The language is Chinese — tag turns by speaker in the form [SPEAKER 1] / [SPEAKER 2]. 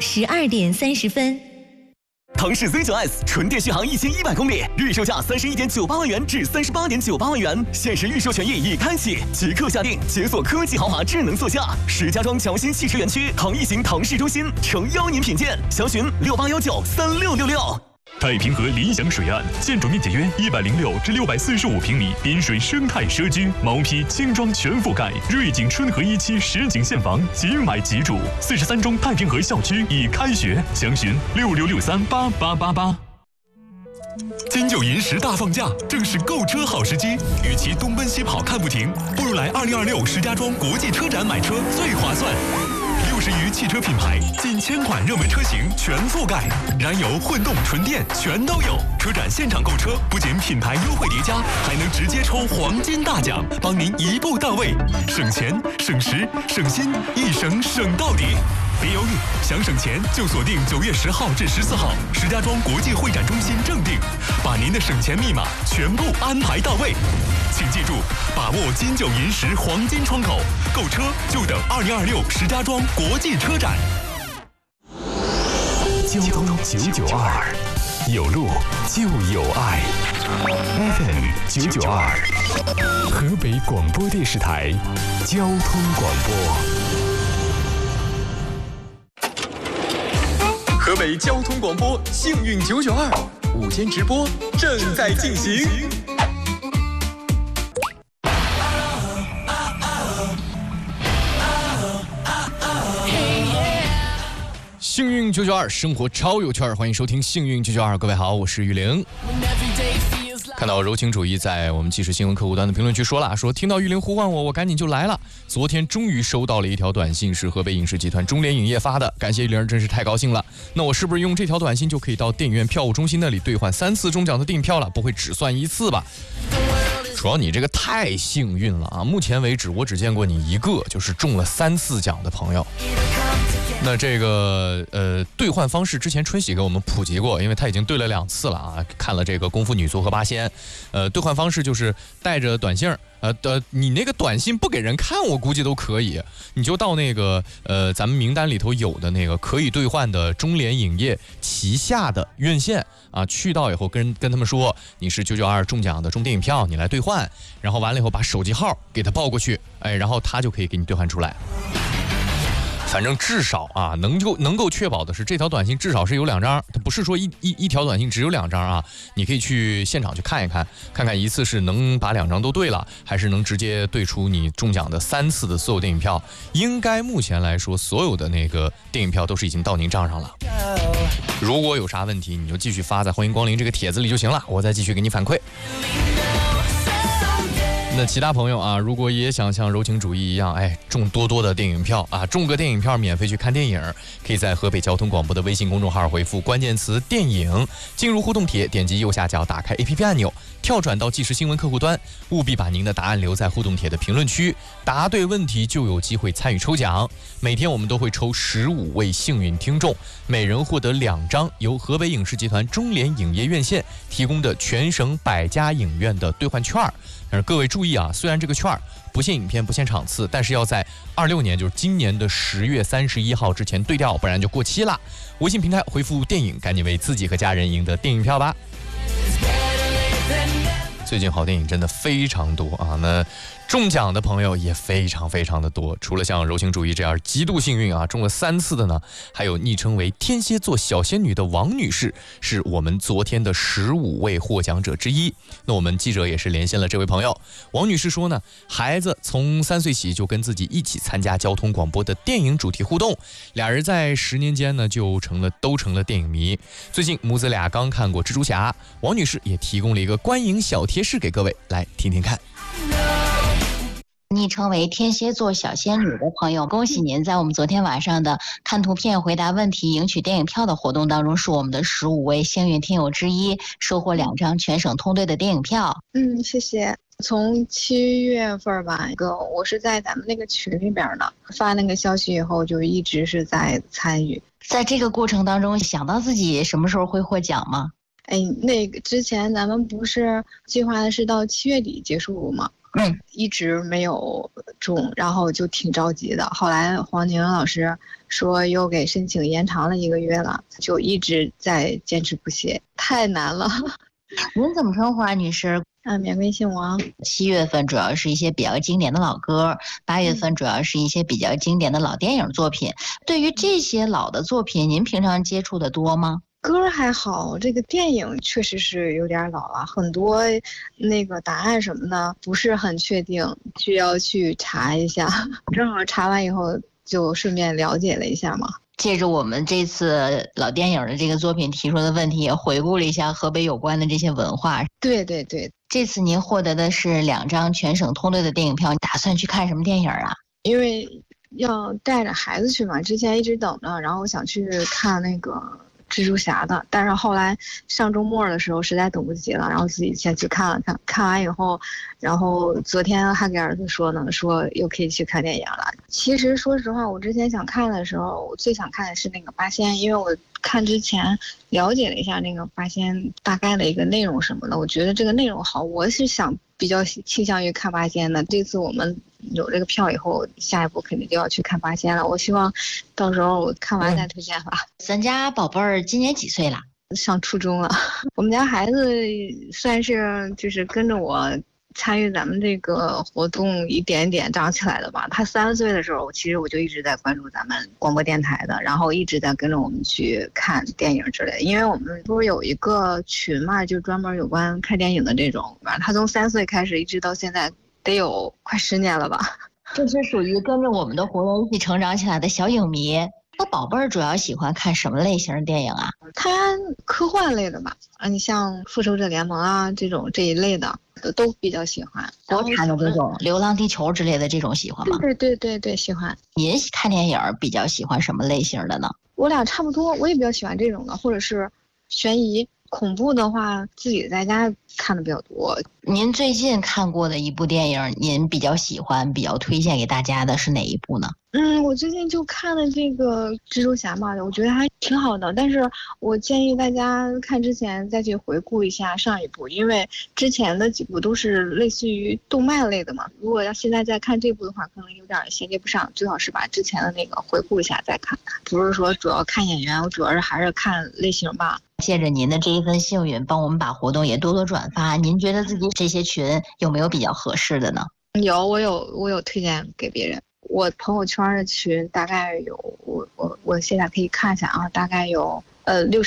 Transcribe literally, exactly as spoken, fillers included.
[SPEAKER 1] 十二点三十分。
[SPEAKER 2] 腾势 Z 九 S 纯电续航一千一百公里，预售价三十一点九八万元至三十八点九八万元，限时预售权益已开启，即刻下定，解锁科技豪华智能座驾。石家庄侨新汽车园区腾逸行腾势中心诚邀您品鉴，详询六八幺九三六六六。
[SPEAKER 3] 太平河理想水岸，建筑面积约一百零六至六百四十五平米，滨水生态社区，毛坯轻装全覆盖，瑞景春和一期实景现房，即买即住。四十三中太平河校区已开学，详询六六六三八八八八。金九银十大放假，正是购车好时机。与其东奔西跑看不停，不如来二零二六石家庄国际车展买车最划算。六十余汽车品牌，近千款热门车型全覆盖，燃油、混动、纯电全都有。车展现场购车，不仅品牌优惠叠加，还能直接抽黄金大奖，帮您一步到位，省钱、省时、省心，一省省到底。别犹豫，想省钱就锁定九月十号至十四号石家庄国际会展中心正定，把您的省钱密码全部安排到位。请记住，把握金九银十黄金窗口，购车就等二零二六石家庄国际车展。
[SPEAKER 4] 交通九九二，有路就有爱。F M 九九二，河北广播电视台交通广播。
[SPEAKER 5] 河北交通广播幸运九九二午间直播正在进行。
[SPEAKER 6] 幸运九九二，生活超有趣，欢迎收听幸运九九二。各位好，我是玉玲。看到柔情主义在我们即时新闻客户端的评论区说了，说听到玉玲呼唤我，我赶紧就来了。昨天终于收到了一条短信，是河北影视集团中联影业发的，感谢玉玲，真是太高兴了。那我是不是用这条短信就可以到电影院票务中心那里兑换三次中奖的电影票了？不会只算一次吧？主要你这个太幸运了啊！目前为止我只见过你一个，就是中了三次奖的朋友。那这个呃兑换方式之前春喜给我们普及过，因为他已经兑了两次了啊。看了这个功夫女足和八仙，呃兑换方式就是带着短信，呃呃你那个短信不给人看，我估计都可以，你就到那个呃咱们名单里头有的那个可以兑换的中联影业旗下的院线啊，去到以后跟跟他们说你是九九二中奖的中电影票，你来兑换，然后完了以后把手机号给他报过去，哎，然后他就可以给你兑换出来。反正至少啊，能够能够确保的是，这条短信至少是有两张，它不是说一一一条短信只有两张啊。你可以去现场去看一看，看看一次是能把两张都对了，还是能直接对出你中奖的三次的所有电影票。应该目前来说，所有的那个电影票都是已经到您账上了。如果有啥问题，你就继续发在欢迎光临这个帖子里就行了，我再继续给你反馈。那其他朋友啊，如果也想像柔情主义一样，哎，中多多的电影票啊，中个电影票免费去看电影，可以在河北交通广播的微信公众号回复关键词电影，进入互动帖，点击右下角打开 A P P 按钮，跳转到即时新闻客户端，务必把您的答案留在互动帖的评论区，答对问题就有机会参与抽奖。每天我们都会抽十五位幸运听众，每人获得两张由河北影视集团中联影业院线提供的全省百家影院的兑换券。但是各位注意啊，虽然这个券不限影片不限场次，但是要在二六年，就是今年的十月三十一号之前兑掉，不然就过期了。微信平台回复电影，赶紧为自己和家人赢得电影票吧。最近好电影真的非常多啊，那中奖的朋友也非常非常的多，除了像柔情主义这样极度幸运啊中了三次的呢，还有昵称为天蝎座小仙女的王女士，是我们昨天的十五位获奖者之一。那我们记者也是连线了这位朋友，王女士说呢，孩子从三岁起就跟自己一起参加交通广播的电影主题互动，俩人在十年间呢就成了都成了电影迷。最近母子俩刚看过蜘蛛侠，王女士也提供了一个观影小贴士给各位来听听看。
[SPEAKER 7] 昵称为天蝎座小仙女的朋友，恭喜您在我们昨天晚上的看图片回答问题赢取电影票的活动当中，是我们的十五位幸运听友之一，收获两张全省通兑的电影票。
[SPEAKER 8] 嗯，谢谢。从七月份吧，一个我是在咱们那个群里边呢，发那个消息以后就一直是在参与。
[SPEAKER 7] 在这个过程当中，想到自己什么时候会获奖吗？
[SPEAKER 8] 哎，那个之前咱们不是计划的是到七月底结束吗？嗯，一直没有中，然后就挺着急的。后来黄宁老师说又给申请延长了一个月了，就一直在坚持不懈，太难了。
[SPEAKER 7] 您怎么称呼啊，女士？
[SPEAKER 8] 啊，免贵姓王。
[SPEAKER 7] 七月份主要是一些比较经典的老歌，八月份主要是一些比较经典的老电影作品。对于这些老的作品，您平常接触的多吗？
[SPEAKER 8] 歌还好，这个电影确实是有点老了，很多那个答案什么的不是很确定，需要去查一下。正好查完以后就顺便了解了一下嘛。
[SPEAKER 7] 借着我们这次老电影的这个作品提出的问题，也回顾了一下河北有关的这些文化。
[SPEAKER 8] 对对对，
[SPEAKER 7] 这次您获得的是两张全省通兑的电影票，你打算去看什么电影啊？
[SPEAKER 8] 因为要带着孩子去嘛，之前一直等着，然后想去看那个蜘蛛侠的，但是后来上周末的时候实在等不及了，然后自己先去看了看，看完以后，然后昨天还给儿子说呢，说又可以去看电影了。其实说实话，我之前想看的时候，我最想看的是那个八仙，因为我看之前了解了一下那个八仙大概的一个内容什么的，我觉得这个内容好，我是想比较倾向于看八仙的。这次我们有这个票以后，下一步肯定就要去看八仙了。我希望到时候我看完再推荐吧。
[SPEAKER 7] 嗯、咱家宝贝儿今年几岁了？
[SPEAKER 8] 上初中了。我们家孩子算是就是跟着我参与咱们这个活动一点点长起来的吧。他三岁的时候，其实我就一直在关注咱们广播电台的，然后一直在跟着我们去看电影之类的。因为我们不是有一个群嘛，就专门有关看电影的这种，他从三岁开始一直到现在得有快十年了吧。
[SPEAKER 7] 这是属于跟着我们的活动一起成长起来的小影迷。那宝贝儿主要喜欢看什么类型的电影啊？
[SPEAKER 8] 看科幻类的吧，啊，你像复仇者联盟啊这种这一类的都比较喜欢。
[SPEAKER 7] 国产的这种流浪地球之类的这种喜欢吗？
[SPEAKER 8] 对对对对，喜欢。
[SPEAKER 7] 您看电影比较喜欢什么类型的呢？
[SPEAKER 8] 我俩差不多，我也比较喜欢这种的，或者是悬疑。恐怖的话，自己在家看的比较多。
[SPEAKER 7] 您最近看过的一部电影，您比较喜欢、比较推荐给大家的是哪一部呢？
[SPEAKER 8] 嗯，我最近就看了这个蜘蛛侠嘛，我觉得还挺好的。但是我建议大家看之前再去回顾一下上一部，因为之前的几部都是类似于动漫类的嘛。如果要现在再看这部的话，可能有点衔接不上，最好是把之前的那个回顾一下再看。不是说主要看演员，我主要是还是看类型吧。
[SPEAKER 7] 借着您的这一份幸运，帮我们把活动也多多转发。您觉得自己这些群有没有比较合适的呢？
[SPEAKER 8] 有，我有我有推荐给别人。我朋友圈的群大概有，我我我现在可以看一下啊，大概有呃六十。